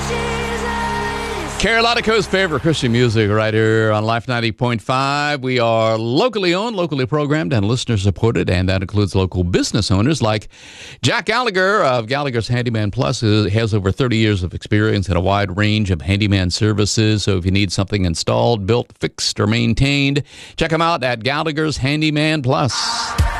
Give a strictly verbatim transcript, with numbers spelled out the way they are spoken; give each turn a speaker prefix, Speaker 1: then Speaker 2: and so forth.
Speaker 1: Carolina Coast favorite Christian music right here on Life ninety point five. We are locally owned, locally programmed, and listener supported, and that includes local business owners like Jack Gallagher of Gallagher's Handyman Plus, who has over thirty years of experience in a wide range of handyman services. So if you need something installed, built, fixed, or maintained, check him out at Gallagher's Handyman Plus.